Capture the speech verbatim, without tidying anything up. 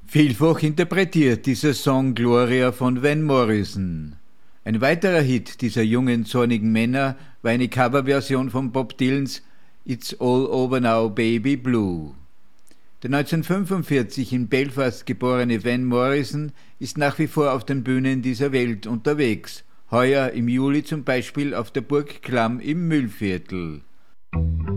Vielfach interpretiert dieser Song Gloria von Van Morrison. Ein weiterer Hit dieser jungen, zornigen Männer war eine Coverversion von Bob Dylans It's All Over Now Baby Blue. Der neunzehnhundertfünfundvierzig in Belfast geborene Van Morrison ist nach wie vor auf den Bühnen dieser Welt unterwegs, heuer im Juli zum Beispiel auf der Burg Clam im Mühlviertel.